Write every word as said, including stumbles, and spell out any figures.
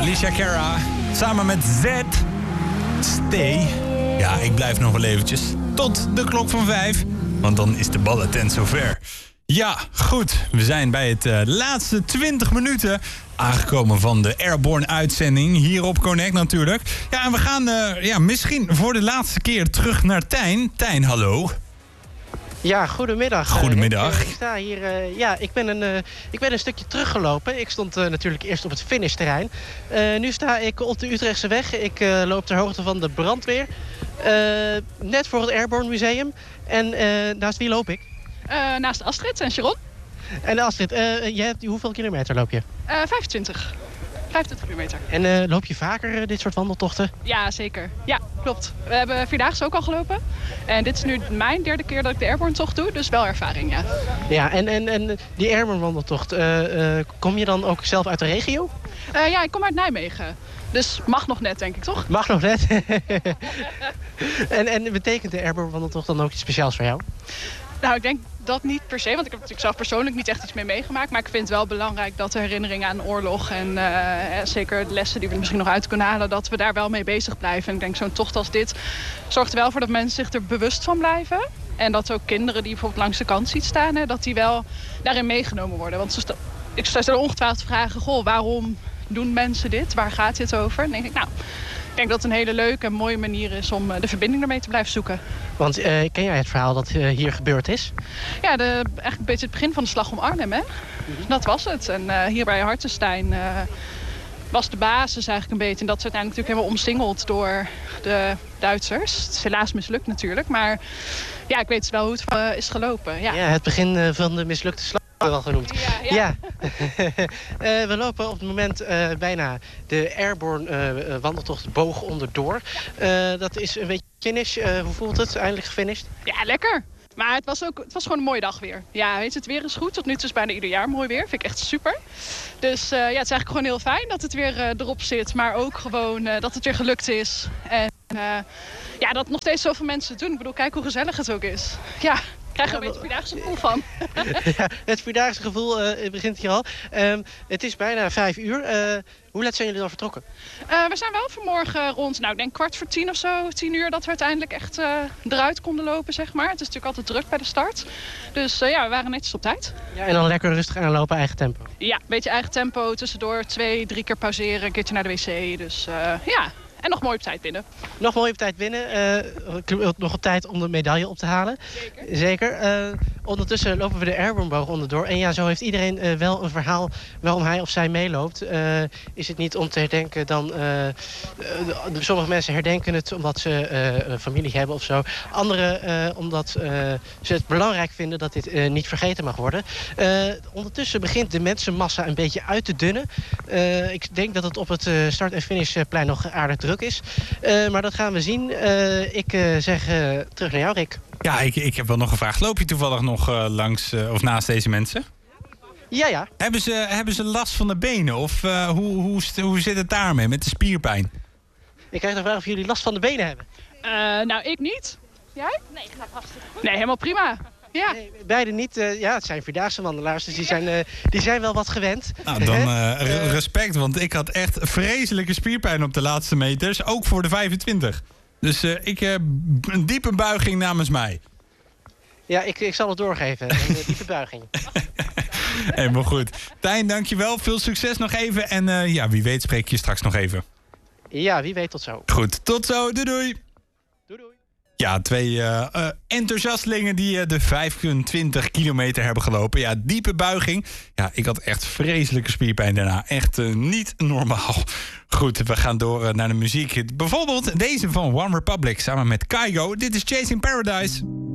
Alicia Cara samen met Z. Stay. Ja, ik blijf nog wel eventjes tot de klok van vijf. Want dan is de ballentent zover. Ja, goed. We zijn bij het uh, laatste twintig minuten aangekomen van de Airborne-uitzending. Hier op Connect natuurlijk. Ja, en we gaan uh, ja, misschien voor de laatste keer terug naar Tijn. Tijn, hallo. Ja, goedemiddag. Goedemiddag. Ik, ik sta hier, uh, ja, ik ben, een, uh, ik ben een stukje teruggelopen. Ik stond uh, natuurlijk eerst op het finishterrein. Uh, nu sta ik op de Utrechtse weg. Ik uh, loop ter hoogte van de brandweer. Uh, net voor het Airborne Museum. En uh, naast wie loop ik? Uh, naast Astrid en Sharon. En Astrid, uh, jij hebt, hoeveel kilometer loop je? Uh, vijfentwintig. vijfentwintig kilometer. En uh, loop je vaker uh, dit soort wandeltochten? Ja, zeker. Ja, klopt. We hebben Vierdaagse ook al gelopen. En dit is nu mijn derde keer dat ik de Airborne-tocht doe. Dus wel ervaring, ja. Ja, en, en, en die Airborne-wandeltocht, uh, uh, kom je dan ook zelf uit de regio? Uh, ja, ik kom uit Nijmegen. Dus mag nog net, denk ik, toch? Mag nog net. en, en betekent de Airborne-wandeltocht dan ook iets speciaals voor jou? Nou, ik denk dat niet per se, want ik heb natuurlijk zelf persoonlijk niet echt iets mee meegemaakt. Maar ik vind het wel belangrijk dat de herinneringen aan oorlog en uh, zeker de lessen die we er misschien nog uit kunnen halen, dat we daar wel mee bezig blijven. En ik denk zo'n tocht als dit zorgt er wel voor dat mensen zich er bewust van blijven. En dat ook kinderen die bijvoorbeeld langs de kant ziet staan, hè, dat die wel daarin meegenomen worden. Want st- ik stel ongetwijfeld vragen, goh, waarom doen mensen dit? Waar gaat dit over? En dan denk ik, nou, ik denk dat het een hele leuke en mooie manier is om de verbinding ermee te blijven zoeken. Want uh, ken jij het verhaal dat uh, hier gebeurd is? Ja, de, eigenlijk een beetje het begin van de slag om Arnhem, hè? Mm-hmm. Dat was het. En uh, hier bij Hartenstein uh, was de basis eigenlijk een beetje. En dat is uiteindelijk natuurlijk helemaal omsingeld door de Duitsers. Het is helaas mislukt natuurlijk, maar ja, ik weet wel hoe het uh, is gelopen. Ja. Ja, het begin uh, van de mislukte slag. Wel genoemd. Ja, ja. ja. uh, we lopen op het moment uh, bijna de Airborne uh, wandeltocht boog onderdoor. Uh, dat is een beetje finish. Uh, hoe voelt het? Eindelijk gefinished? Ja, lekker. Maar het was, ook, het was gewoon een mooie dag weer. Ja, weet je, het weer is goed. Tot nu toe is bijna ieder jaar mooi weer. Vind ik echt super. Dus uh, ja, het is eigenlijk gewoon heel fijn dat het weer uh, erop zit. Maar ook gewoon uh, dat het weer gelukt is. En uh, ja, dat nog steeds zoveel mensen het doen. Ik bedoel, kijk hoe gezellig het ook is. Ja. Ik krijg er een beetje vierdaagse gevoel van. Ja, het vierdaagse gevoel uh, begint hier al. Um, het is bijna vijf uur. Uh, hoe laat zijn jullie dan vertrokken? Uh, we zijn wel vanmorgen rond, nou ik denk kwart voor tien of zo, tien uur, dat we uiteindelijk echt uh, eruit konden lopen, zeg maar. Het is natuurlijk altijd druk bij de start. Dus uh, ja, we waren netjes op tijd. Ja, en dan lekker rustig aan lopen, eigen tempo? Ja, een beetje eigen tempo, tussendoor twee, drie keer pauzeren, een keertje naar de wc. Dus uh, ja... En nog mooi op tijd binnen. Nog mooi op tijd binnen. Uh, nog op tijd om de medaille op te halen. Zeker. Zeker. Uh, ondertussen lopen we de Airborne-boog onderdoor. En ja, zo heeft iedereen uh, wel een verhaal waarom hij of zij meeloopt. Uh, is het niet om te herdenken dan... Uh, uh, sommige mensen herdenken het omdat ze uh, een familie hebben of zo. Anderen uh, omdat uh, ze het belangrijk vinden dat dit uh, niet vergeten mag worden. Uh, ondertussen begint de mensenmassa een beetje uit te dunnen. Uh, ik denk dat het op het uh, start- en finishplein nog aardig druk is. Uh, maar dat gaan we zien. Uh, ik uh, zeg uh, terug naar jou, Rick. Ja, ik, ik heb wel nog gevraagd. Loop je toevallig nog uh, langs uh, of naast deze mensen? Ja, ja. Hebben ze, hebben ze last van de benen? Of uh, hoe, hoe, hoe zit het daarmee met de spierpijn? Ik krijg de vraag of jullie last van de benen hebben. Uh, nou, ik niet. Jij? Nee, ik ga hartstikke goed. Nee, helemaal prima. Ja. Nee, beide niet. Uh, ja, het zijn vierdaagse wandelaars, dus die zijn, uh, die zijn wel wat gewend. Nou, dan uh, respect, want ik had echt vreselijke spierpijn op de laatste meters. Ook voor de vijfentwintig. Dus uh, ik heb uh, een diepe buiging namens mij. Ja, ik, ik zal het doorgeven. Een diepe buiging. Helemaal goed. Tijn, dankjewel. Veel succes nog even. En uh, ja, wie weet spreek je straks nog even. Ja, wie weet tot zo. Goed, tot zo. Doei doei. Doei doei. Ja, twee uh, uh, enthousiastelingen die uh, de vijfentwintig kilometer hebben gelopen. Ja, diepe buiging. Ja, ik had echt vreselijke spierpijn daarna. Echt uh, niet normaal. Goed, we gaan door uh, naar de muziek. Bijvoorbeeld deze van One Republic samen met Kygo. Dit is Chasing Paradise.